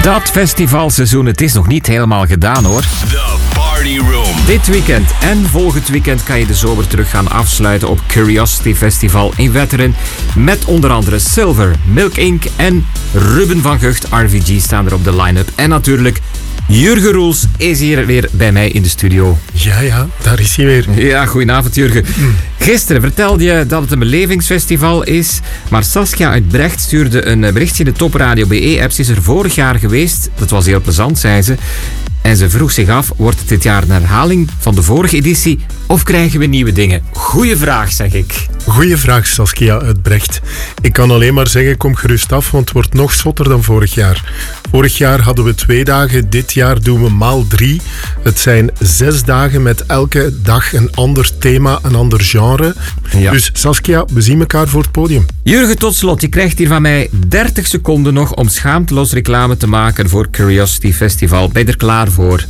Dat festivalseizoen, het is nog niet helemaal gedaan hoor. The Party Room. Dit weekend en volgend weekend kan je de zomer terug gaan afsluiten op Curiosity Festival in Wetteren. Met onder andere Silver, Milk Inc. en Ruben van Gucht. RVG staan er op de line-up. En natuurlijk Jurgen Roels is hier weer bij mij in de studio. Ja, daar is hij weer. Ja, goedenavond Jurgen. Gisteren vertelde je dat het een belevingsfestival is, maar Saskia uit Brecht stuurde een berichtje in de Top Radio BE-app. Ze is er vorig jaar geweest, dat was heel plezant, zei ze. En ze vroeg zich af, wordt het dit jaar een herhaling van de vorige editie of krijgen we nieuwe dingen? Goeie vraag, zeg ik. Goeie vraag, Saskia uit Brecht. Ik kan alleen maar zeggen, kom gerust af, want het wordt nog zotter dan vorig jaar. Vorig jaar hadden we 2 dagen, dit jaar doen we maal 3. Het zijn 6 dagen met elke dag een ander thema, een ander genre. Ja. Dus Saskia, we zien elkaar voor het podium. Jurgen, tot slot, je krijgt hier van mij 30 seconden nog om schaamteloos reclame te maken voor Curiosity Festival. Ben je er klaar voor?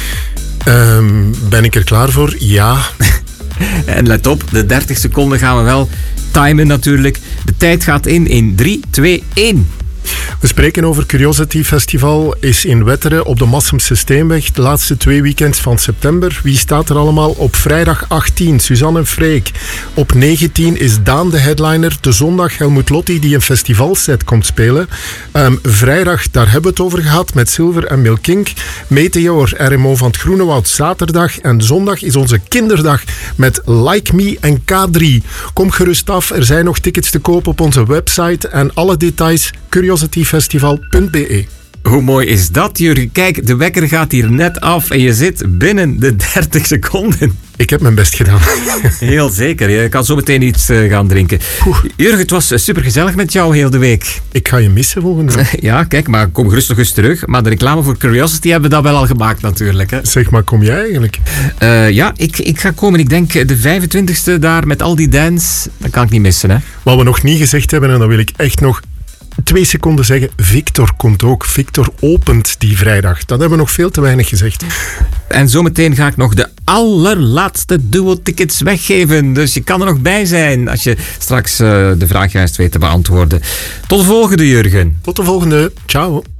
Ben ik er klaar voor? Ja. En let op, de 30 seconden gaan we wel timen natuurlijk. De tijd gaat in 3, 2, 1. We spreken over Curiosity Festival, is in Wetteren op de Massumse Steenweg, de laatste 2 weekends van september. Wie staat er allemaal? Op vrijdag 18, Suzanne en Freek. Op 19 is Daan de headliner. De zondag Helmut Lotti die een festivalset komt spelen. Vrijdag, daar hebben we het over gehad met Silver en Milk Inc. Meteor, RMO van het Groenewoud, zaterdag. En zondag is onze kinderdag met Like Me en K3. Kom gerust af, er zijn nog tickets te koop op onze website en alle details curiosityfestival.be. Hoe mooi is dat, Jurgen? Kijk, de wekker gaat hier net af en je zit binnen de 30 seconden. Ik heb mijn best gedaan. Heel zeker. Je kan zo meteen iets gaan drinken. Jurgen, het was supergezellig met jou heel de week. Ik ga je missen volgende week. Ja, kijk, maar kom gerust nog eens terug. Maar de reclame voor Curiosity hebben we dat wel al gemaakt natuurlijk. Hè? Zeg maar, kom jij eigenlijk? Ja, ik ga komen. Ik denk de 25e daar met al die dance. Dat kan ik niet missen, hè. Wat we nog niet gezegd hebben, en dan wil ik echt nog 2 seconden zeggen, Victor komt ook. Victor opent die vrijdag. Dat hebben we nog veel te weinig gezegd. En zometeen ga ik nog de allerlaatste duo-tickets weggeven. Dus je kan er nog bij zijn als je straks de vraag juist weet te beantwoorden. Tot de volgende, Jurgen. Tot de volgende. Ciao.